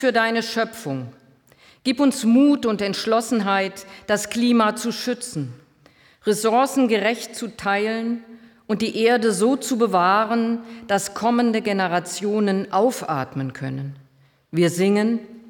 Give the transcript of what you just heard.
für deine Schöpfung. Gib uns Mut und Entschlossenheit, das Klima zu schützen, Ressourcen gerecht zu teilen und die Erde so zu bewahren, dass kommende Generationen aufatmen können. Wir singen: